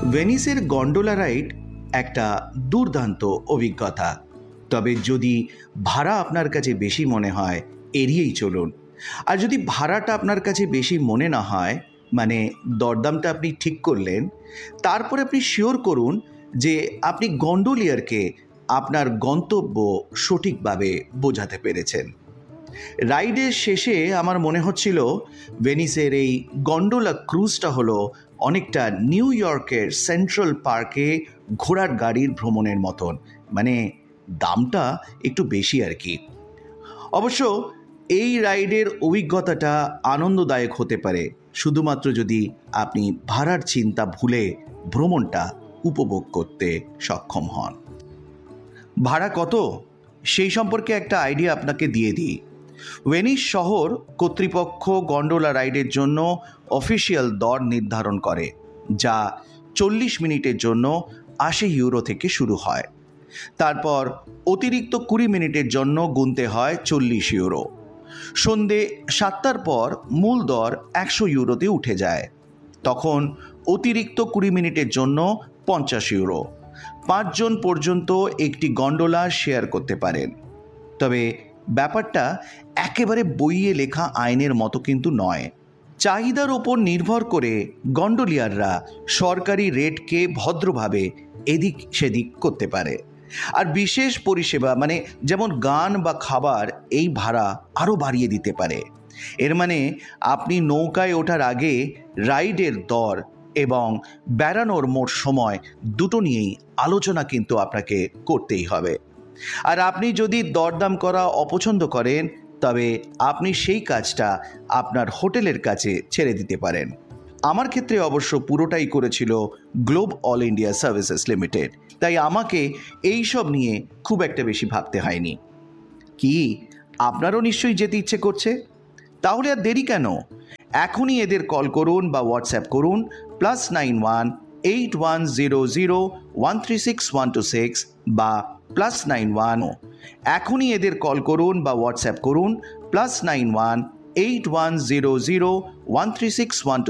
ভেনিসের gondola ride একটা দুর্দান্ত অভিজ্ঞতা। তবে যদি ভাড়া আপনার কাছে বেশি মনে হয় এড়িয়েই চলুন। আর যদি ভাড়াটা আপনার কাছে বেশি মনে না হয়, মানে দরদামটা আপনি ঠিক করলেন, তারপরে আপনি শিওর করুন যে আপনি গন্ডোলিয়ারকে আপনার গন্তব্য সঠিকভাবে বোঝাতে পেরেছেন। রাইডের শেষে আমার মনে হচ্ছিল ভেনিসের এই গন্ডোলা ক্রুজটা হলো অনেকটা নিউ ইয়র্কের সেন্ট্রাল পার্কে ঘোড়ার গাড়ির ভ্রমণের মতন, মানে দামটা একটু বেশি আর কি। অবশ্য এই রাইডের অভিজ্ঞতাটা আনন্দদায়ক হতে পারে শুধুমাত্র যদি আপনি ভাড়ার চিন্তা ভুলে ভ্রমণটা উপভোগ করতে সক্ষম হন। ভাড়া কত সেই সম্পর্কে একটা আইডিয়া আপনাকে দিয়ে দিই। ভেনিস শহর কর্তৃপক্ষ গন্ডোলা রাইডের জন্য অফিসিয়াল দর নির্ধারণ করে, যা 40 মিনিটের জন্য 80 ইউরো থেকে শুরু হয়। তারপর অতিরিক্ত 20 মিনিটের জন্য গুনতে হয় 40 ইউরো। সন্ধে 7টার পর মূল দর 100 ইউরোতে উঠে যায়। তখন অতিরিক্ত 20 মিনিটের জন্য 50 ইউরো। 5 জন পর্যন্ত একটি গন্ডোলা শেয়ার করতে পারেন। তবে ব্যাপারটা একেবারে বইয়ে লেখা আইনের মতো কিন্তু নয়। চাহিদার ওপর নির্ভর করে গন্ডোলিয়াররা সরকারি রেটকে ভদ্রভাবে এদিক সেদিক করতে পারে। আর বিশেষ পরিষেবা, মানে যেমন গান বা খাবার, এই ভাড়া আরও বাড়িয়ে দিতে পারে। এর মানে আপনি নৌকায় ওঠার আগে রাইডের দর এবং বেড়ানোর মোট সময় দুটো নিয়েই আলোচনা কিন্তু আপনাকে করতেই হবে। আর আপনি যদি দরদাম করা অপছন্দ করেন, তবে আপনি সেই কাজটা আপনার হোটেলের কাছে ছেড়ে দিতে পারেন। আমার ক্ষেত্রে অবশ্য পুরোটাই করেছিল globe all India services limited, তাই আমাকে এই সব নিয়ে খুব একটা বেশি ভাবতে হয়নি। কি আপনারও নিশ্চয়ই যেতে ইচ্ছে করছে? তাহলে আর দেরি কেন? এখনই এদের কল করুন বা হোয়াটসঅ্যাপ করুন +91 8100 136 126 বা +91। এখনই এদের কল করুন বা হোয়াটসঅ্যাপ করুন +91 8100 136 126।